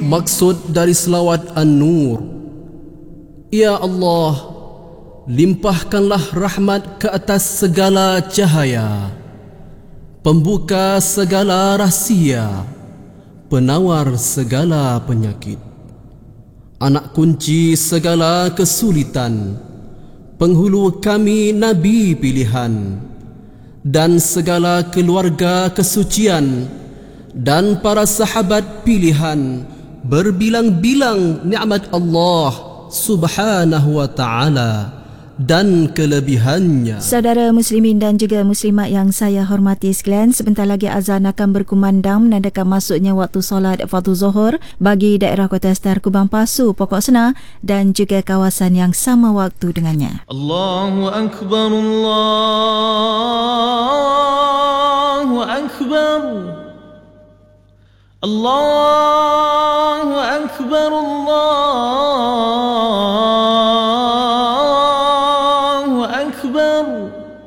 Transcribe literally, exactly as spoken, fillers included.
maksud dari selawat An-Nur. Ya Allah, limpahkanlah rahmat ke atas segala cahaya, pembuka segala rahsia, penawar segala penyakit, anak kunci segala kesulitan, penghulu kami Nabi pilihan, dan segala keluarga kesucian, dan para sahabat pilihan, berbilang-bilang nikmat Allah Subhanahu wa ta'ala dan kelebihannya. Saudara muslimin dan juga muslimat yang saya hormati sekalian, sebentar lagi azan akan berkumandang menandakan masuknya waktu solat fardu zuhur bagi daerah Kota Star, Kubang Pasu, Pokok Sena dan juga kawasan yang sama waktu dengannya. Allahu Akbar, Allahu Akbar, Allahu Akbar, Allah